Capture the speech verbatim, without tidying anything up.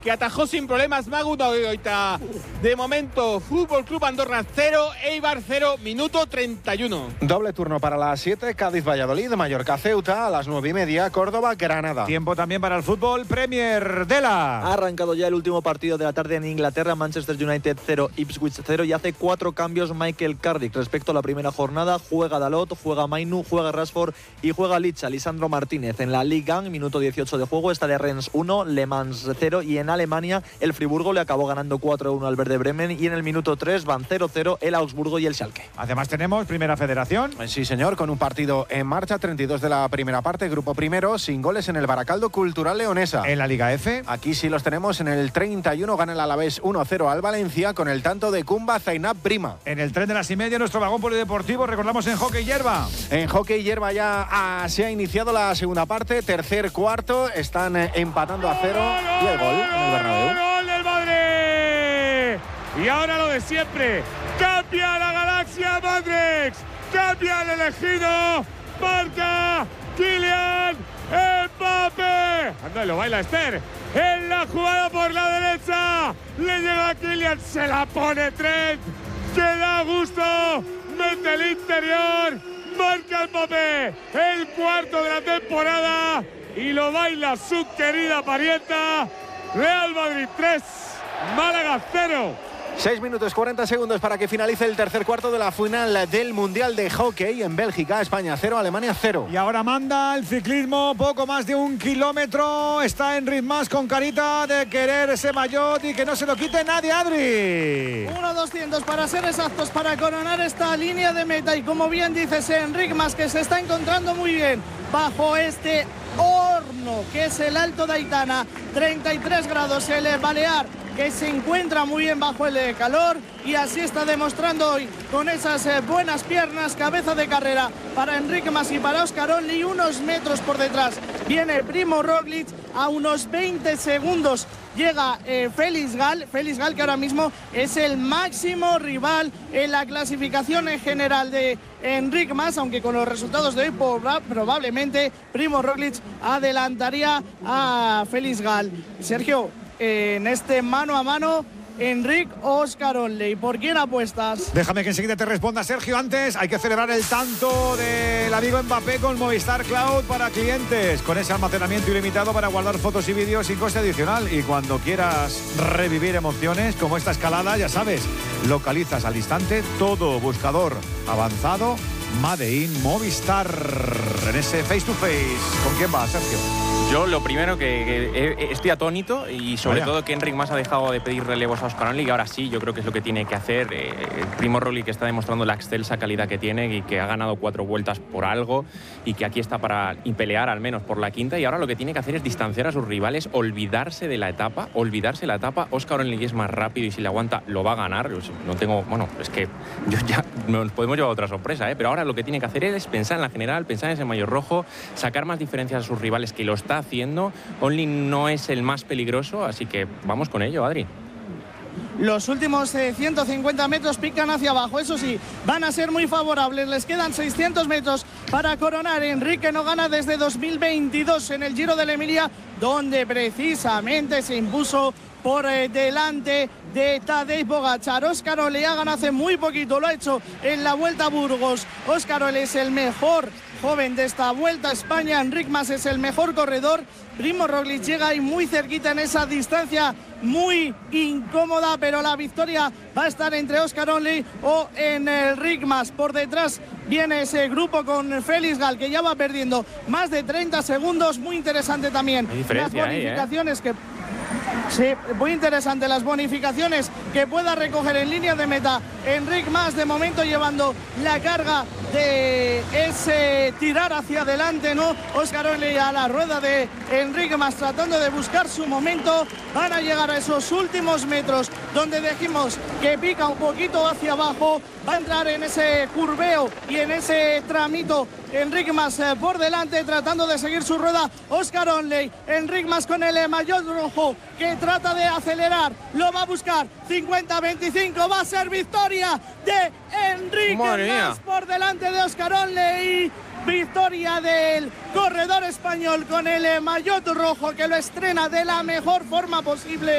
que atajó sin problemas Magu Dagoita. De momento, Fútbol Club Andorra cero, Eibar cero, minuto treinta y uno. Doble turno para las siete, Cádiz-Valladolid, Mallorca-Ceuta, a las nueve y media, Córdoba-Granada. Tiempo también para el fútbol Premier. Dela. Ha arrancado ya el último partido de la tarde en Inglaterra, Manchester United cero, Ipswich cero, y hace cuatro cambios Michael Carrick respecto a la primera jornada. Juega Dalot, juega Mainu, juega Rashford y juega Licha, Lisandro Martínez. En la Ligue uno, minuto dieciocho de juego, está de Rennes uno, Le Mans cero, y en Alemania el Friburgo le acabó ganando cuatro uno al Werder Bremen, y en el minuto tres van cero cero el Augsburgo y el Schalke. Además tenemos Primera Federación. Sí, señor, con un partido en marcha, treinta y dos de la primera parte, grupo primero, sin goles en el Baracaldo Cultural Leonesa. En la Liga F. Aquí sí los tenemos, en el treinta y uno gana el Alavés uno cero al Valencia con el tanto de Kumba Zainab Prima. En el tren de las y media, nuestro vagón polideportivo, recordamos en hockey hierba. En hockey hierba ya ah, se ha iniciado la segunda parte, tercer cuarto, están eh, empatando a cero y el gol en el Bernabéu. ¡Gol del Madrid! Y ahora lo de siempre, cambia la galaxia Matrix, cambia el elegido, marca Kylian Mbappé. Anda, lo baila Esther. En la jugada por la derecha, le llega a Kylian, se la pone Trent, que da gusto, mete el interior, marca Mbappé, el cuarto de la temporada, y lo baila su querida parienta. Real Madrid tres, Málaga cero. seis minutos cuarenta segundos para que finalice el tercer cuarto de la final del Mundial de Hockey en Bélgica. España cero, Alemania cero. Y ahora manda el ciclismo, poco más de un kilómetro. Está Enric Mas con carita de querer ese maillot y que no se lo quite nadie, Adri. uno doscientos para ser exactos, para coronar esta línea de meta. Y como bien dices, Enric Mas, que se está encontrando muy bien bajo este horno que es el Alto de Aitana, treinta y tres grados, el Balear, que se encuentra muy bien bajo el calor, y así está demostrando hoy con esas eh, buenas piernas. Cabeza de carrera para Enric Mas y para Óscar Onley, unos metros por detrás viene Primo Roglic, a unos veinte segundos llega eh, Félix Gal, Félix Gal que ahora mismo es el máximo rival en la clasificación en general de Enric Mas, aunque con los resultados de hoy probablemente Primo Roglic adelantaría a Félix Gal. Sergio, en este mano a mano, Enric o Óscar Onley, ¿por quién apuestas? Déjame que enseguida te responda, Sergio. Antes hay que celebrar el tanto del amigo Mbappé con Movistar Cloud para clientes, con ese almacenamiento ilimitado para guardar fotos y vídeos sin coste adicional. Y cuando quieras revivir emociones como esta escalada, ya sabes, localizas al instante todo buscador avanzado Made in Movistar en ese face to face. ¿Con quién va, Sergio? Yo lo primero que, que estoy atónito, y sobre Vaya. todo que Enric Mas ha dejado de pedir relevos a Óscar Onley, y ahora sí, yo creo que es lo que tiene que hacer. Eh, Primo Roglic, que está demostrando la excelsa calidad que tiene y que ha ganado cuatro vueltas por algo, y que aquí está para pelear al menos por la quinta, y ahora lo que tiene que hacer es distanciar a sus rivales, olvidarse de la etapa, olvidarse de la etapa. Óscar Onley es más rápido y si le aguanta lo va a ganar. No tengo, bueno, es que yo ya nos podemos llevar a otra sorpresa, ¿eh? Pero ahora lo que tiene que hacer es pensar en la general, pensar en ese maillot rojo, sacar más diferencias a sus rivales, que lo está haciendo. Onley no es el más peligroso, así que vamos con ello, Adri. Los últimos eh, ciento cincuenta metros pican hacia abajo, eso sí, van a ser muy favorables. Les quedan seiscientos metros para coronar. Enrique no gana desde dos mil veintidós en el Giro de la Emilia, donde precisamente se impuso por eh, delante de Tadej Pogačar. Óscar Onley ha ganado hace muy poquito, lo ha hecho en la Vuelta a Burgos. Óscar Onley es el mejor joven de esta Vuelta a España. Enric Mas es el mejor corredor. Primo Roglic llega ahí muy cerquita en esa distancia muy incómoda, pero la victoria va a estar entre Óscar Onley o Enric Mas. Por detrás viene ese grupo con Félix Gal, que ya va perdiendo más de treinta segundos. Muy interesante también las bonificaciones ahí, ¿eh? que Sí, muy interesante las bonificaciones que pueda recoger en línea de meta Enric Mas, de momento llevando la carga de ese tirar hacia adelante, ¿no? Óscar Onley a la rueda de Enric Mas tratando de buscar su momento. Van a llegar a esos últimos metros donde dijimos que pica un poquito hacia abajo. Va a entrar en ese curveo y en ese tramito Enric Mas eh, por delante, tratando de seguir su rueda Óscar Onley. Enric Mas con el maillot rojo, que trata de acelerar, lo va a buscar. Cincuenta veinticinco, va a ser victoria de Enric Mas por delante de Óscar Onley. Victoria del corredor español con el maillot rojo, que lo estrena de la mejor forma posible.